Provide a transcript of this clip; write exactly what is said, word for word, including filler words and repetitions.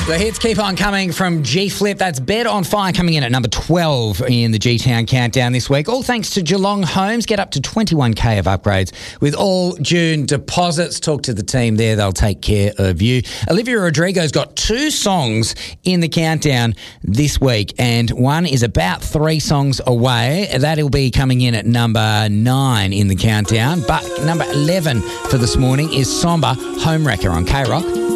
The hits keep on coming from G-Flip. That's Bed on Fire coming in at number twelve in the G-Town Countdown this week. All thanks to Geelong Homes. Get up to twenty-one K of upgrades with all June deposits. Talk to the team there. They'll take care of you. Olivia Rodrigo's got two songs in the countdown this week, and one is about three songs away. That'll be coming in at number nine in the countdown. But number eleven for this morning is Somber Homewrecker on K-Rock.